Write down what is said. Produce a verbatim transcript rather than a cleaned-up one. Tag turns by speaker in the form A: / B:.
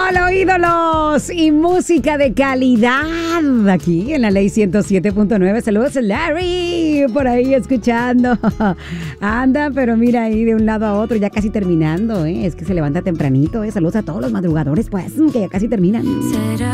A: Solo ídolos y música de calidad aquí en la Ley ciento siete punto nueve. Saludos, Larry, por ahí escuchando. Anda, pero mira ahí de un lado a otro, ya casi terminando, ¿eh? Es que se levanta tempranito, ¿eh? Saludos a todos los madrugadores, pues, que ya casi terminan.